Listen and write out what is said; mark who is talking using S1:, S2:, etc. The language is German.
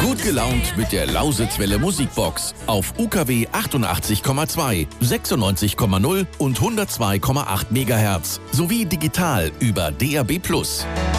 S1: Gut gelaunt mit der Lausitzwelle Musikbox auf UKW 88,2, 96,0 und 102,8 MHz sowie digital über DAB+.